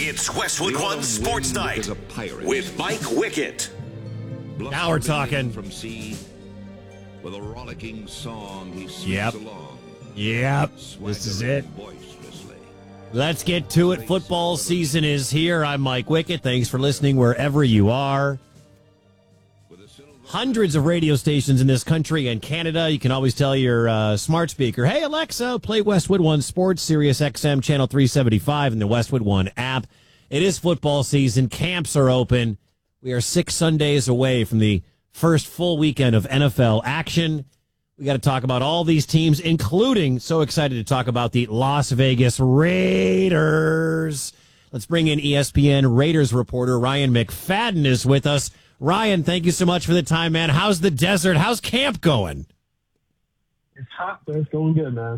It's Westwood One Sports Night with Mike Wickett. Now we're talking. From sea, with a rollicking song he sings Yep. along. Yep. This is it. Boisterously. Let's get to it. Football season is here. I'm Mike Wickett. Thanks for listening wherever you are. Hundreds of radio stations in this country and Canada. You can always tell your smart speaker, hey, Alexa, play Westwood One Sports, Sirius XM, Channel 375, and the Westwood One app. It is football season. Camps are open. We are 6 Sundays away from the first full weekend of NFL action. We got to talk about all these teams, including, so excited to talk about the Las Vegas Raiders. Let's bring in ESPN Raiders reporter Ryan McFadden is with us. Ryan, thank you so much for the time, man. How's the desert? How's camp going? It's hot, but it's going good, man.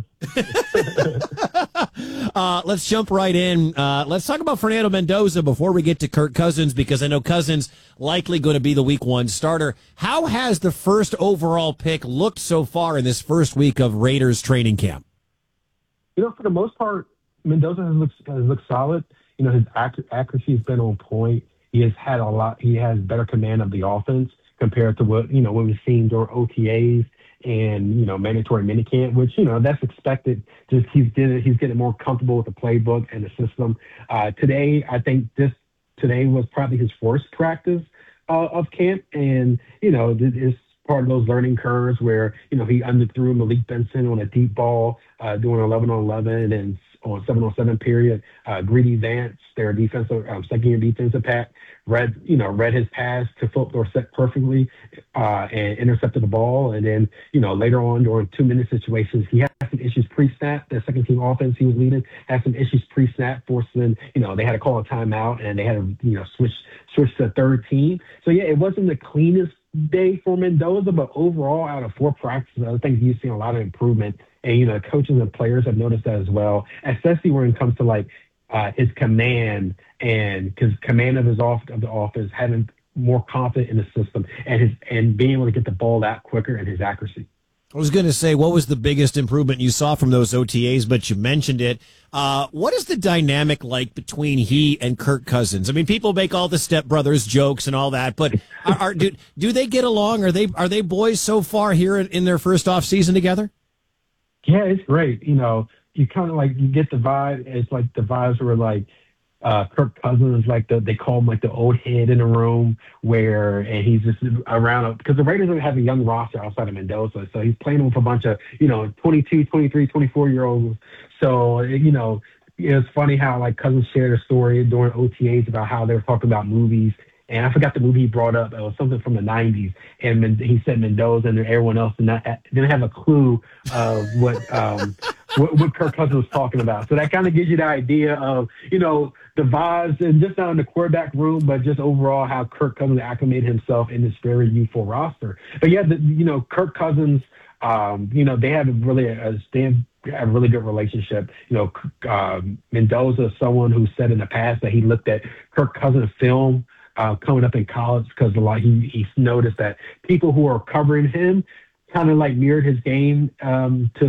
Let's jump right in. Let's talk about Fernando Mendoza before we get to Kirk Cousins, because I know Cousins likely going to be the week 1 starter. How has the first overall pick looked so far in this first week of Raiders training camp? For the most part, Mendoza has looked solid. His accuracy has been on point. He has had he has better command of the offense compared to what we've seen during OTAs and, mandatory minicamp, which, that's expected. Just he's getting more comfortable with the playbook and the system. Today was probably his first practice of camp. And, it's part of those learning curves where, he underthrew Malik Benson on a deep ball, doing 11-on-11 and on 7-on-7 period. Greedy Vance, their defensive second-year defensive pack, read his pass to Philip Dorsett perfectly and intercepted the ball. And then, later on during 2-minute situations, he had some issues pre-snap. The second-team offense he was leading had some issues pre-snap, forcing, they had to call a timeout and they had to, switch to third team. So, yeah, it wasn't the cleanest day for Mendoza, but overall, out of 4 practices, I think you've seen a lot of improvement. And, coaches and players have noticed that as well, especially when it comes to, his command, and because command of the offense, having more confidence in the system and being able to get the ball out quicker and his accuracy. I was going to say, what was the biggest improvement you saw from those OTAs, but you mentioned it. What is the dynamic like between he and Kirk Cousins? I mean, people make all the stepbrothers jokes and all that, but do they get along? Are they boys so far here in their first off season together? Yeah, it's great. You kind of you get the vibe. It's like the vibes were Kirk Cousins is they call him the old head in the room and he's just around because the Raiders don't have a young roster outside of Mendoza. So he's playing with a bunch of, 22, 23, 24-year-olds. So, it's funny how Cousins shared a story during OTAs about how they were talking about movies. And I forgot the movie he brought up. It was something from the 90s. And he said Mendoza and everyone else didn't have a clue of what Kirk Cousins was talking about. So that kind of gives you the idea of, the vibes, and just not in the quarterback room, but just overall how Kirk Cousins acclimated himself in this very youthful roster. But yeah, Kirk Cousins, they have a really good relationship. Mendoza is someone who said in the past that he looked at Kirk Cousins' film coming up in college because he's noticed that people who are covering him kind of mirrored his game to